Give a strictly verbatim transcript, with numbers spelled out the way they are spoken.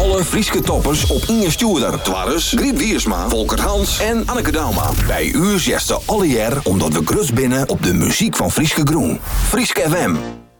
alle Frieske toppers op één stuurder. Twarres, Griet Wiersma, Volker Hans en Anneke Dauma. Bij u zesde alle jaar omdat we grus binnen op de muziek van Frieske Groen. Frieske F M.